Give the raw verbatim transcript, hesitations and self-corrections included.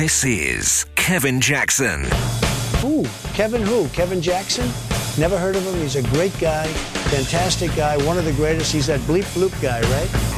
This is Kevin Jackson. Who? Kevin who? Kevin Jackson? Never heard of him. He's a great guy, fantastic guy, one of the greatest. He's that bleep bloop guy, right?